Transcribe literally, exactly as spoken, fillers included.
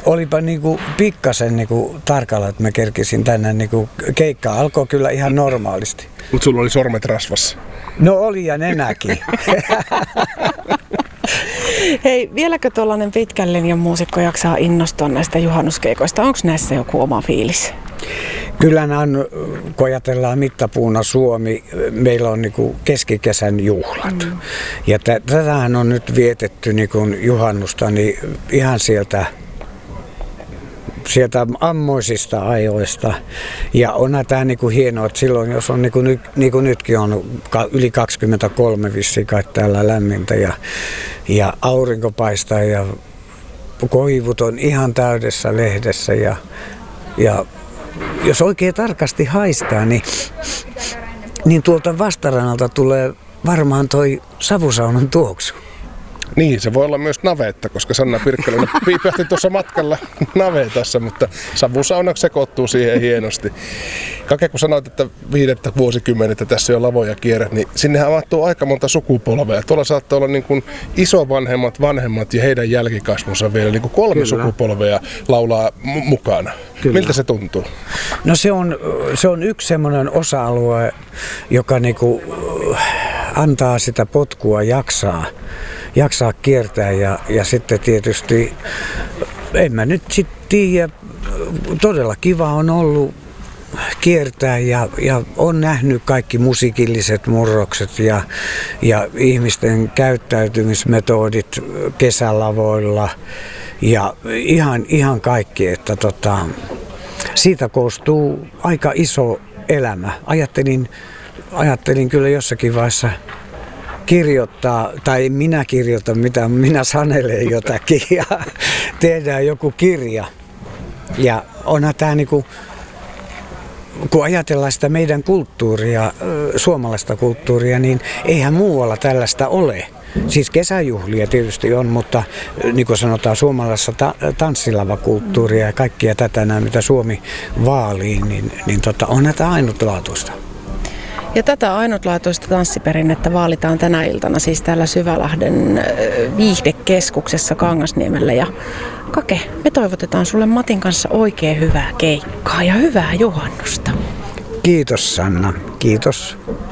olipa niinku pikkasen niinku tarkalla, että mä kerkisin tänne. Niinku keikka alkoi kyllä ihan normaalisti. Mutta sulla oli sormet rasvassa. No oli ja nenäkin. Hei, vieläkö tuollainen pitkän linjan muusikko jaksaa innostua näistä juhannuskeikoista? Onko näissä joku oma fiilis? Kyllä nämä on, kun ajatellaan mittapuuna Suomi, meillä on niin keskikesän juhlat. Mm. Ja t- tätähän on nyt vietetty niin juhannusta niin ihan sieltä, sieltä ammoisista ajoista. Ja onhan tämä niin hienoa, että silloin jos on niin kuin, nyt, niin kuin nytkin on yli kaksikymmentäkolme vissiin kai täällä lämmintä ja, ja aurinko paistaa ja koivut on ihan täydessä lehdessä ja, ja jos oikein tarkasti haistaa, niin, niin tuolta vastarannalta tulee varmaan toi savusaunan tuoksu. Niin, se voi olla myös navetta, koska Sanna Pirkkalinen piipähti tuossa matkalla navetassa, mutta savusauna sekoittuu siihen hienosti. Kake, kun sanoit, että viidettä vuosikymmenettä tässä jo lavoja kierrät, niin sinnehän avattuu aika monta sukupolvea. Tuolla saattaa olla niin kuin isovanhemmat, vanhemmat ja heidän jälkikasvunsa vielä niin kuin kolme Kyllä. sukupolvea laulaa m- mukana. Kyllä. Miltä se tuntuu? No se on, se on yksi semmoinen osa-alue, joka niinku antaa sitä potkua jaksaa. jaksaa kiertää ja, ja sitten tietysti, en mä nyt sitten tiedä, todella kiva on ollut kiertää ja, ja on nähnyt kaikki musiikilliset murrokset ja, ja ihmisten käyttäytymismetodit kesälavoilla ja ihan, ihan kaikki, että tota, siitä koostuu aika iso elämä. Ajattelin, ajattelin kyllä jossakin vaiheessa kirjoittaa, tai minä kirjoitan, mitä minä sanelen jotakin ja tehdään joku kirja. Ja onhan tämä niinku, kun ajatellaan sitä meidän kulttuuria, suomalaista kulttuuria, niin eihän muualla tällaista ole. Siis kesäjuhlia tietysti on, mutta niin kuin sanotaan suomalaisessa ta- tanssilavakulttuuria ja kaikkia tätä näin, mitä Suomi vaalii, niin, niin tota, onhan tämä ainutlaatuista. Ja tätä ainutlaatuista tanssiperinnettä vaalitaan tänä iltana siis täällä Syvälahden viihdekeskuksessa Kangasniemellä. Ja Kake, me toivotetaan sulle Matin kanssa oikein hyvää keikkaa ja hyvää juhannusta. Kiitos Sanna, kiitos.